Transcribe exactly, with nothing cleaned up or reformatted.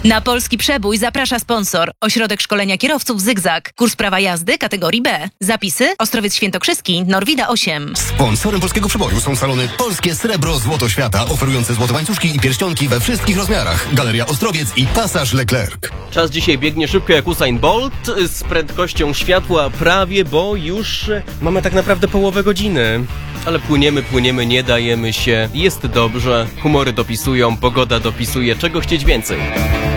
Na polski przebój zaprasza sponsor. Ośrodek Szkolenia Kierowców Zygzak. Kurs prawa jazdy kategorii B. Zapisy: Ostrowiec Świętokrzyski, Norwida osiem. Sponsorem polskiego przeboju są salony Polskie Srebro Złoto Świata, oferujące złote łańcuszki i pierścionki we wszystkich rozmiarach. Galeria Ostrowiec i Pasaż Leclerc. Czas dzisiaj biegnie szybko jak Usain Bolt, z prędkością światła prawie, bo już mamy tak naprawdę połowę godziny. Ale płyniemy, płyniemy, nie dajemy się. Jest dobrze, humory dopisują, pogoda dopisuje. Czego chcieć więcej?